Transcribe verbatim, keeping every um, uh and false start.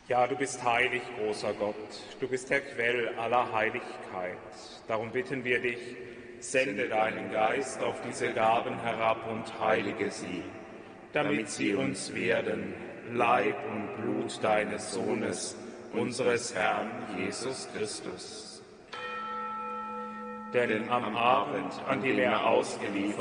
Ja, du bist heilig, großer Gott, du bist der Quell aller Heiligkeit. Darum bitten wir dich, sende deinen Geist auf diese Gaben herab und heilige sie, damit sie uns werden, Leib und Blut deines Sohnes, unseres Herrn Jesus Christus. Denn am Abend, an dem er ausgeliefert